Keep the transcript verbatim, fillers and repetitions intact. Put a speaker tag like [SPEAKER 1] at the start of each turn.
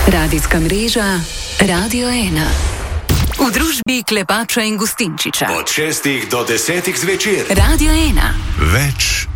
[SPEAKER 1] Radijska mreža Radio ena. V družbi Klepača in Gustinčiča.
[SPEAKER 2] Od šestih do desetih zvečer.
[SPEAKER 1] Radio ena.
[SPEAKER 2] Več